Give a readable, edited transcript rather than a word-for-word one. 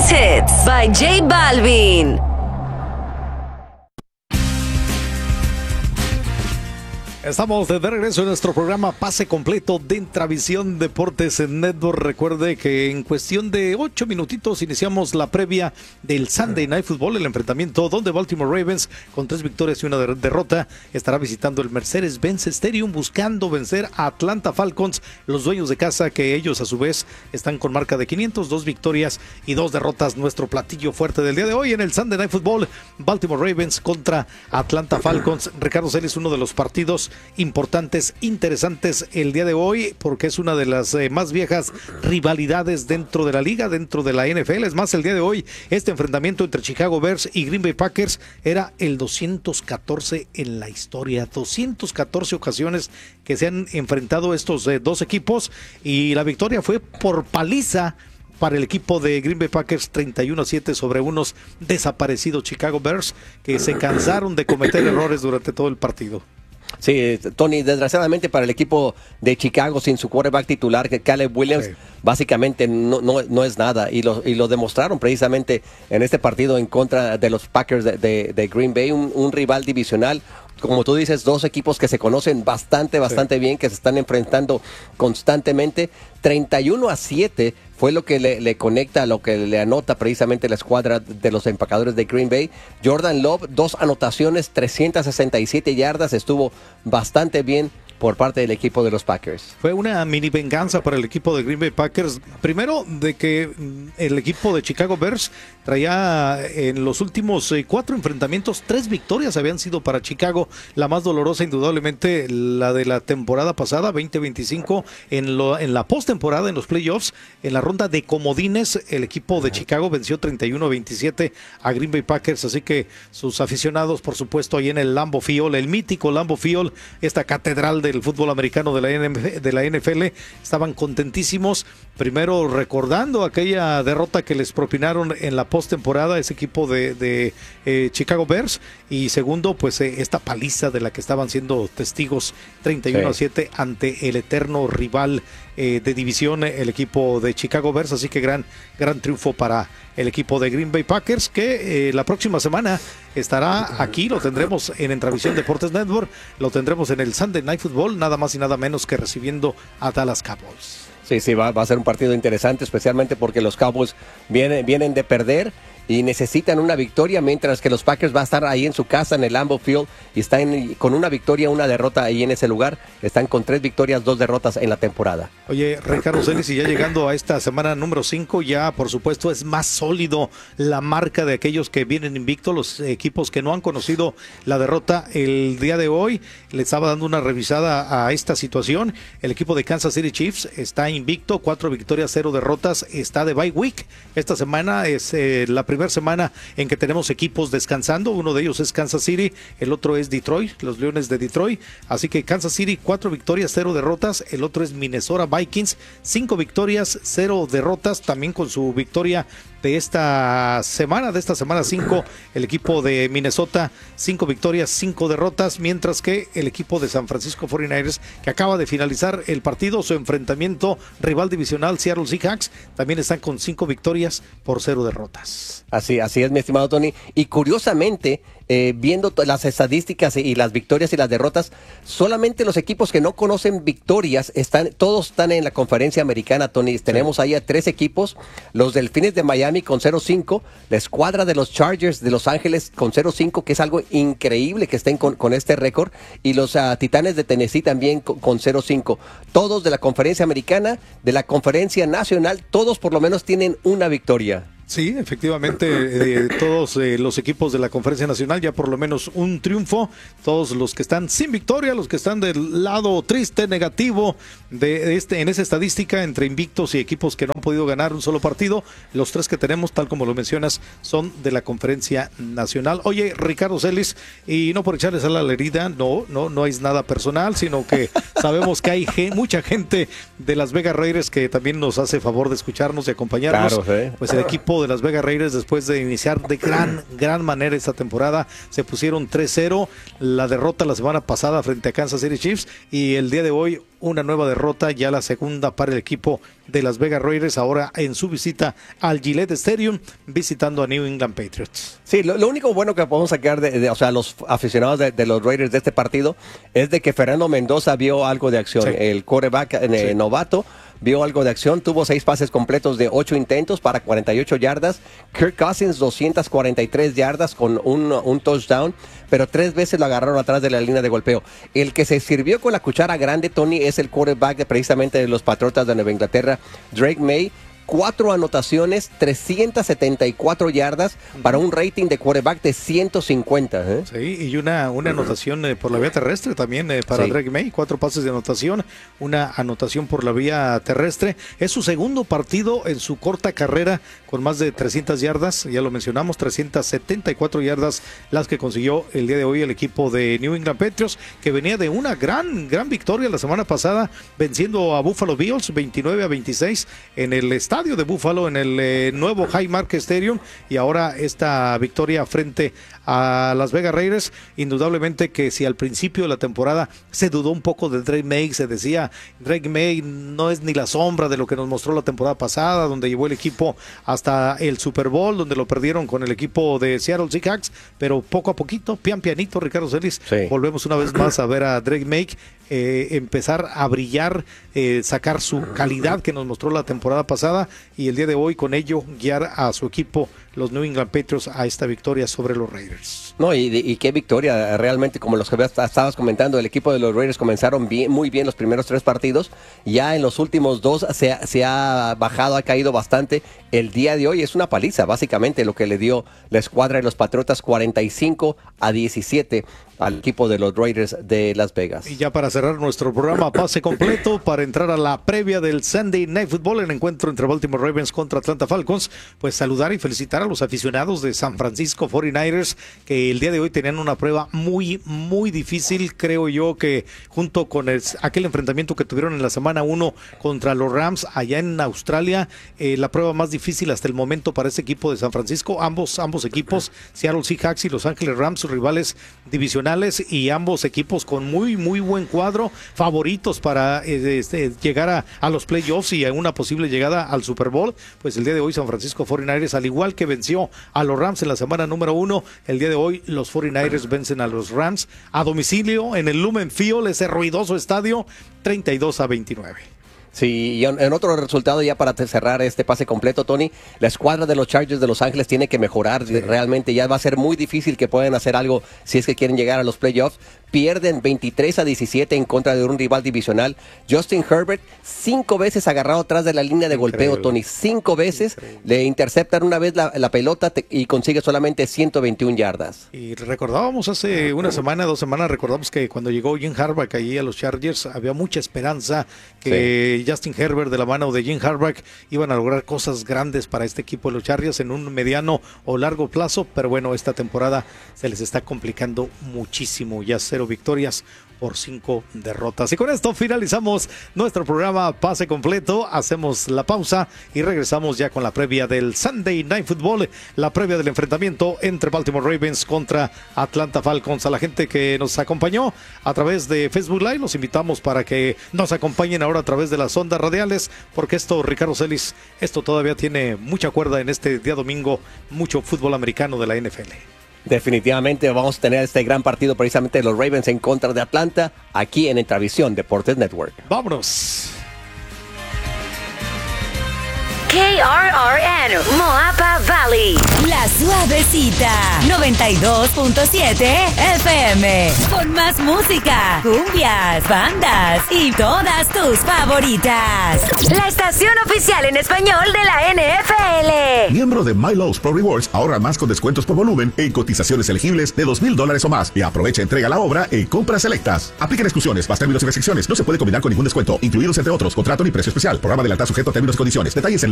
Greatest Hits by J Balvin. Estamos de regreso en nuestro programa Pase Completo de Intravisión Deportes en Network. Recuerde que en cuestión de 8 minutitos iniciamos la previa del Sunday Night Football, el enfrentamiento donde Baltimore Ravens, con 3 victorias y una derrota, estará visitando el Mercedes-Benz Stadium buscando vencer a Atlanta Falcons, los dueños de casa, que ellos a su vez están con marca de 502 victorias y 2 derrotas. Nuestro platillo fuerte del día de hoy en el Sunday Night Football, Baltimore Ravens contra Atlanta Falcons. Ricardo Celis, uno de los partidos importantes, interesantes el día de hoy, porque es una de las más viejas rivalidades dentro de la liga, dentro de la NFL. Es más, el día de hoy, este enfrentamiento entre Chicago Bears y Green Bay Packers era el 214 en la historia. 214 ocasiones que se han enfrentado estos dos equipos, y la victoria fue por paliza para el equipo de Green Bay Packers, 31-7 sobre unos desaparecidos Chicago Bears, que se cansaron de cometer errores durante todo el partido. Sí, Tony, desgraciadamente para el equipo de Chicago, sin su quarterback titular, que Caleb Williams, sí, básicamente no es nada, y lo demostraron precisamente en este partido en contra de los Packers de Green Bay, un rival divisional. Como tú dices, 2 equipos que se conocen bastante bien, que se están enfrentando constantemente. 31-7 fue lo que le conecta, lo que le anota precisamente la escuadra de los empacadores de Green Bay. Jordan Love, 2 anotaciones, 367 yardas, estuvo bastante bien por parte del equipo de los Packers. Fue una mini venganza para el equipo de Green Bay Packers. Primero, de que el equipo de Chicago Bears traía en los últimos 4 enfrentamientos 3 victorias habían sido para Chicago. La más dolorosa, indudablemente, la de la temporada pasada, 2025, en la postemporada, en los playoffs, en la ronda de comodines, el equipo de Chicago venció 31-27 a Green Bay Packers. Así que sus aficionados, por supuesto, ahí en el Lambeau Field, el mítico Lambeau Field, esta catedral del fútbol americano de la NFL, estaban contentísimos. Primero, recordando aquella derrota que les propinaron en la postemporada ese equipo de Chicago Bears, y segundo, pues esta paliza de la que estaban siendo testigos, 31-7 ante el eterno rival de división, el equipo de Chicago Bears. Así que gran triunfo para el equipo de Green Bay Packers, que la próxima semana estará aquí. Lo tendremos en Intravisión Deportes Network, lo tendremos en el Sunday Night Football, nada más y nada menos que recibiendo a Dallas Cowboys. Sí, va a ser un partido interesante, especialmente porque los Cowboys vienen de perder y necesitan una victoria, mientras que los Packers va a estar ahí en su casa en el Lambeau Field y están con una victoria, una derrota ahí en ese lugar. Están con 3 victorias, 2 derrotas en la temporada. Oye, Ricardo Celis, y ya llegando a esta semana número 5, ya por supuesto es más sólido la marca de aquellos que vienen invictos, los equipos que no han conocido la derrota. El día de hoy le estaba dando una revisada a esta situación. El equipo de Kansas City Chiefs está invicto, 4 victorias, 0 derrotas, está de bye week. Esta semana es la primera semana en que tenemos equipos descansando. Uno de ellos es Kansas City, el otro es Detroit, los Leones de Detroit. Así que Kansas City, 4 victorias, 0 derrotas. El otro es Minnesota Vikings, 5 victorias, 0 derrotas, también con su victoria de esta semana 5, el equipo de Minnesota, 5 victorias, 5 derrotas, mientras que el equipo de San Francisco 49ers, que acaba de finalizar el partido, su enfrentamiento rival divisional, Seattle Seahawks, también están con 5 victorias por 0 derrotas. Así es, mi estimado Tony. Y curiosamente, viendo las estadísticas y las victorias y las derrotas, solamente los equipos que no conocen victorias todos están en la conferencia americana, Tony. Tenemos ahí a 3 equipos: los Delfines de Miami con 0-5, la escuadra de los Chargers de Los Ángeles con 0-5, que es algo increíble que estén con este récord, y los Titanes de Tennessee también con 0-5. Todos de la conferencia americana, de la conferencia nacional, todos por lo menos tienen una victoria. Sí, efectivamente, todos los equipos de la Conferencia Nacional ya por lo menos un triunfo. Todos los que están sin victoria, los que están del lado triste, negativo en esa estadística entre invictos y equipos que no han podido ganar un solo partido, los 3 que tenemos, tal como lo mencionas, son de la Conferencia Nacional. Oye, Ricardo Celis, y no por echarles a la herida, no es nada personal, sino que sabemos que hay mucha gente de Las Vegas Raiders que también nos hace favor de escucharnos y acompañarnos. Claro, sí. Pues el equipo equipo de Las Vegas Raiders, después de iniciar de gran manera esta temporada, se pusieron 3-0, la derrota la semana pasada frente a Kansas City Chiefs, y el día de hoy una nueva derrota, ya la segunda para el equipo de Las Vegas Raiders, ahora en su visita al Gillette Stadium, visitando a New England Patriots. Sí, lo único bueno que podemos sacar o sea, los aficionados de los Raiders de este partido es de que Fernando Mendoza vio algo de acción. Sí. El quarterback novato vio algo de acción, tuvo 6 pases completos de 8 intentos para 48 yardas. Kirk Cousins 243 yardas con un touchdown, pero 3 veces lo agarraron atrás de la línea de golpeo. El que se sirvió con la cuchara grande, Tony, es el quarterback precisamente de los Patriotas de Nueva Inglaterra, Drake May. 4 anotaciones, 374 yardas para un rating de quarterback de 150. Sí, y una anotación por la vía terrestre también para Drake May. 4 pases de anotación, una anotación por la vía terrestre. Es su segundo partido en su corta carrera con más de 300 yardas. Ya lo mencionamos, 374 yardas las que consiguió el día de hoy el equipo de New England Patriots, que venía de una gran victoria la semana pasada, venciendo a Buffalo Bills 29-26 en el estadio de Buffalo, en el nuevo Highmark Stadium, y ahora esta victoria frente a Las Vegas Raiders. Indudablemente que si al principio de la temporada se dudó un poco de Drake May, se decía Drake May no es ni la sombra de lo que nos mostró la temporada pasada, donde llevó el equipo hasta el Super Bowl, donde lo perdieron con el equipo de Seattle Seahawks, pero poco a poquito, pianito, Ricardo Celis, volvemos una vez más a ver a Drake May empezar a brillar, sacar su calidad que nos mostró la temporada pasada, y el día de hoy con ello guiar a su equipo, los New England Patriots, a esta victoria sobre los Raiders. No, y qué victoria, realmente, como los que estabas comentando, el equipo de los Raiders comenzaron muy bien los primeros 3 partidos, ya en los últimos 2 se ha bajado, ha caído bastante. El día de hoy es una paliza, básicamente, lo que le dio la escuadra de los Patriotas, 45-17 al equipo de los Raiders de Las Vegas. Y ya para cerrar nuestro programa pase completo, para entrar a la previa del Sunday Night Football, el encuentro entre Baltimore Ravens contra Atlanta Falcons, pues saludar y felicitar a los aficionados de San Francisco 49ers, que el día de hoy tenían una prueba muy difícil. Creo yo que junto con aquel enfrentamiento que tuvieron en la semana 1 contra los Rams allá en Australia, la prueba más difícil hasta el momento para ese equipo de San Francisco. Ambos equipos, Seattle Seahawks y Los Ángeles Rams, sus rivales divisionales, y ambos equipos con muy buen cuadro, favoritos para llegar a los playoffs y a una posible llegada al Super Bowl. Pues el día de hoy San Francisco 49ers, al igual que venció a los Rams en la semana número 1, el día de hoy los 49ers vencen a los Rams a domicilio en el Lumen Field, ese ruidoso estadio, 32-29. Sí, y en otro resultado, ya para cerrar este pase completo, Tony, la escuadra de los Chargers de Los Ángeles tiene que mejorar. Realmente ya va a ser muy difícil que puedan hacer algo si es que quieren llegar a los playoffs. Pierden 23-17 en contra de un rival divisional. Justin Herbert, 5 veces agarrado atrás de la línea de golpeo, Tony. 5 veces. Le interceptan una vez la pelota y consigue solamente 121 yardas. Y recordábamos hace una semana, 2 semanas, recordamos que cuando llegó Jim Harbaugh allí a los Chargers, había mucha esperanza que Justin Herbert, de la mano de Jim Harbaugh, iban a lograr cosas grandes para este equipo de los Chargers en un mediano o largo plazo, pero bueno, esta temporada se les está complicando muchísimo. Ya 0 victorias por 5 derrotas. Y con esto finalizamos nuestro programa Pase Completo. Hacemos la pausa y regresamos ya con la previa del Sunday Night Football, la previa del enfrentamiento entre Baltimore Ravens contra Atlanta Falcons. A la gente que nos acompañó a través de Facebook Live, los invitamos para que nos acompañen ahora a través de las ondas radiales, porque esto, Ricardo Celis, esto todavía tiene mucha cuerda en este día domingo, mucho fútbol americano de la NFL. Definitivamente vamos a tener este gran partido precisamente de los Ravens en contra de Atlanta aquí en Entravisión Deportes Network. ¡Vámonos! KRRN, Moapa Valley, La Suavecita, 92.7 FM, con más música, cumbias, bandas y todas tus favoritas. La estación oficial en español de la NFL. Miembro de MyLowe's Pro Rewards, ahorra más con descuentos por volumen en cotizaciones elegibles de $2,000 o más y aprovecha entrega a la obra en compras selectas. Apliquen exclusiones, más términos y restricciones. No se puede combinar con ningún descuento, incluidos entre otros contrato ni precio especial. Programa de lealtad sujeto a términos y condiciones. Detalles en